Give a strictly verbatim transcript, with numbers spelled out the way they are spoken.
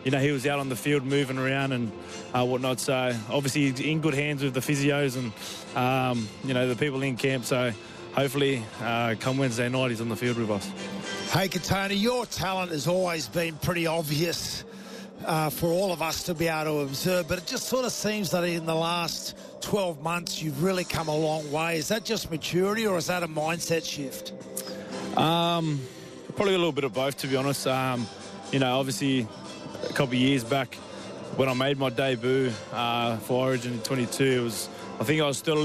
you know, he was out on the field moving around and uh, whatnot. So obviously he's in good hands with the physios and, um, you know, the people in camp. So hopefully uh, come Wednesday night he's on the field with us. Hey, Katoni, your talent has always been pretty obvious uh, for all of us to be able to observe, but it just sort of seems that in the last twelve months you've really come a long way. Is that just maturity or is that a mindset shift? Um, probably a little bit of both, to be honest. Um, you know, obviously a couple of years back when I made my debut uh, for Origin in twenty-two, it was, I think I was still